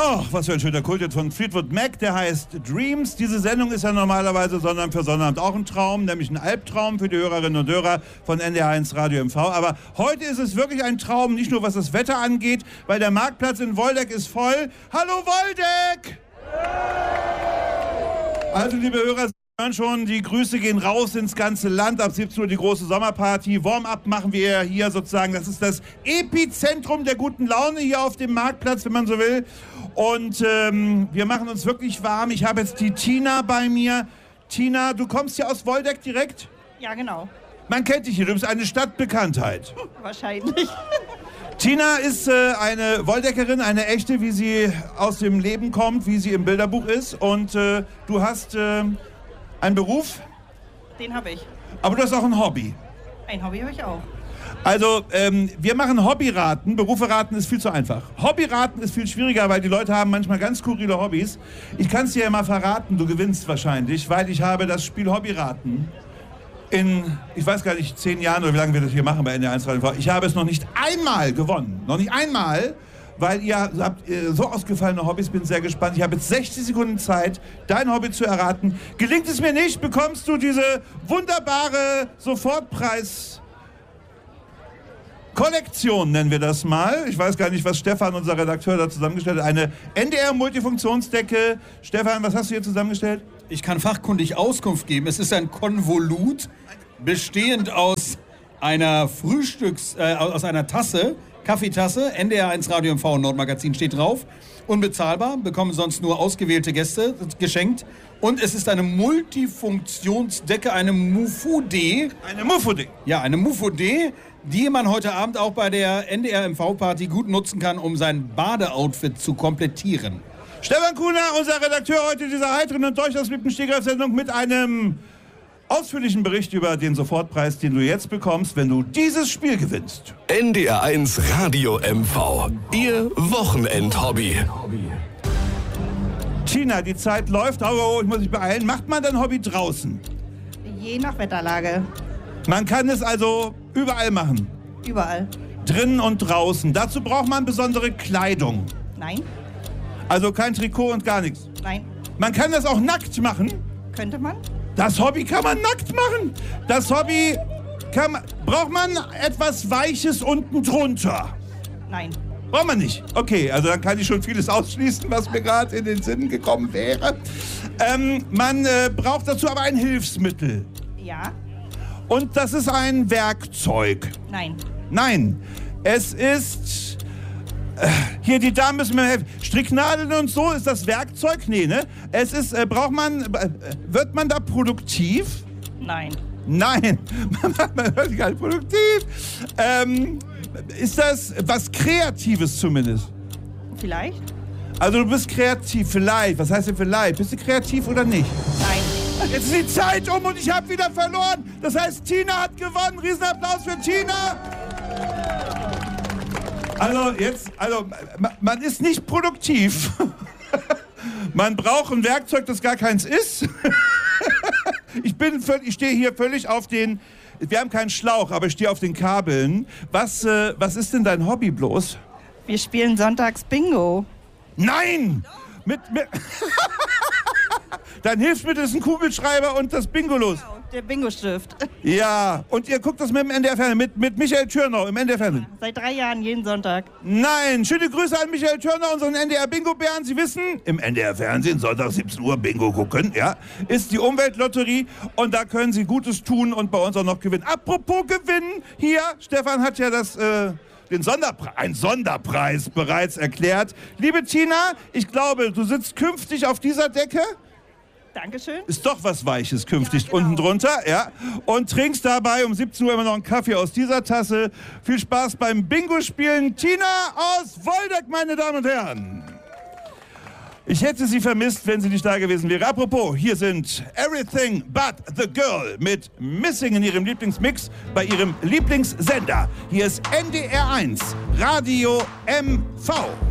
Ach, was für ein schöner Kult von Fleetwood Mac, der heißt Dreams. Diese Sendung ist ja normalerweise Sonnabend für Sonnabend auch ein Traum, nämlich ein Albtraum für die Hörerinnen und Hörer von NDR1 Radio MV. Aber heute ist es wirklich ein Traum, nicht nur was das Wetter angeht, weil der Marktplatz in Woldeck ist voll. Hallo Woldeck! Also, liebe Hörer, Sie hören schon, die Grüße gehen raus ins ganze Land. Ab 17 Uhr die große Sommerparty. Warm-up machen wir hier sozusagen. Das ist das Epizentrum der guten Laune hier auf dem Marktplatz, wenn man so will. Und wir machen uns wirklich warm. Ich habe jetzt die Tina bei mir. Tina, du kommst hier aus Woldeck direkt? Ja, genau. Man kennt dich hier, du bist eine Stadtbekanntheit. Wahrscheinlich. Tina ist eine Woldeckerin, eine echte, wie sie aus dem Leben kommt, wie sie im Bilderbuch ist. Und du hast einen Beruf? Den habe ich. Aber du hast auch ein Hobby. Ein Hobby habe ich auch. Also, wir machen Hobbyraten. Berufe raten ist viel zu einfach. Hobbyraten ist viel schwieriger, weil die Leute haben manchmal ganz skurrile Hobbys. Ich kann es dir ja mal verraten, du gewinnst wahrscheinlich, weil ich habe das Spiel Hobbyraten in, ich weiß gar nicht, 10 Jahren oder wie lange wir das hier machen bei NDR1 Radio. Ich habe es noch nicht einmal gewonnen. Noch nicht einmal, weil ihr habt so ausgefallene Hobbys. Bin sehr gespannt. Ich habe jetzt 60 Sekunden Zeit, dein Hobby zu erraten. Gelingt es mir nicht, bekommst du diese wunderbare Sofortpreis-Kollektion, nennen wir das mal. Ich weiß gar nicht, was Stefan, unser Redakteur, da zusammengestellt hat. Eine NDR-Multifunktionsdecke. Stefan, was hast du hier zusammengestellt? Ich kann fachkundig Auskunft geben. Es ist ein Konvolut, bestehend aus einer aus einer Tasse, Kaffeetasse, NDR1 Radio MV und Nordmagazin steht drauf. Unbezahlbar, bekommen sonst nur ausgewählte Gäste geschenkt. Und es ist eine Multifunktionsdecke, eine Mufo-D. Eine Mufo-D? Ja, eine Mufo-D, die man heute Abend auch bei der NDR MV-Party gut nutzen kann, um sein Badeoutfit zu komplettieren. Stefan Kuhner, unser Redakteur heute dieser heiteren und durchausliebten Stegreif-Sendung mit einem ausführlichen Bericht über den Sofortpreis, den du jetzt bekommst, wenn du dieses Spiel gewinnst. NDR1 Radio MV, Ihr Wochenendhobby. Tina, die Zeit läuft, aber ich muss mich beeilen. Macht man dein Hobby draußen? Je nach Wetterlage. Man kann es also überall machen? Überall. Drinnen und draußen. Dazu braucht man besondere Kleidung? Nein. Also kein Trikot und gar nichts? Nein. Man kann das auch nackt machen? Könnte man? Das Hobby kann man nackt machen. Das Hobby braucht man etwas Weiches unten drunter? Nein. Braucht man nicht. Okay, also dann kann ich schon vieles ausschließen, was mir gerade in den Sinn gekommen wäre. Man braucht dazu aber ein Hilfsmittel. Ja. Und das ist ein Werkzeug. Nein. Nein, es ist... hier, die Damen müssen mir helfen. Stricknadeln und so, ist das Werkzeug? Nee, ne? Es ist, wird man da produktiv? Nein. Nein, man wird gar nicht produktiv. Ist das was Kreatives zumindest? Vielleicht? Also du bist kreativ, vielleicht. Was heißt denn vielleicht? Bist du kreativ oder nicht? Nein. Jetzt ist die Zeit um und ich habe wieder verloren. Das heißt, Tina hat gewonnen. Riesenapplaus für Tina. Also, man ist nicht produktiv. Man braucht ein Werkzeug, das gar keins ist. Ich stehe hier völlig auf den, wir haben keinen Schlauch, aber ich stehe auf den Kabeln. Was ist denn dein Hobby bloß? Wir spielen sonntags Bingo. Nein! Dein Hilfsmittel ist ein Kugelschreiber und das Bingo los. Genau, der Bingo-Stift. Ja, und ihr guckt das mit dem NDR-Fernsehen, mit Michael Thürner im NDR-Fernsehen. Seit 3 Jahren jeden Sonntag. Nein, schöne Grüße an Michael Thürner, unseren NDR-Bingo-Bären. Sie wissen, im NDR-Fernsehen, Sonntag 17 Uhr Bingo gucken, ja, ist die Umweltlotterie und da können Sie Gutes tun und bei uns auch noch gewinnen. Apropos gewinnen, hier, Stefan hat ja einen Sonderpreis bereits erklärt. Liebe Tina, ich glaube, du sitzt künftig auf dieser Decke. Dankeschön. Ist doch was Weiches künftig, ja, genau. Unten drunter, ja. Und trinkst dabei um 17 Uhr immer noch einen Kaffee aus dieser Tasse. Viel Spaß beim Bingo-Spielen. Tina aus Woldeck, meine Damen und Herren. Ich hätte sie vermisst, wenn sie nicht da gewesen wäre. Apropos, hier sind Everything But The Girl mit Missing in ihrem Lieblingsmix bei ihrem Lieblingssender. Hier ist NDR1 Radio MV.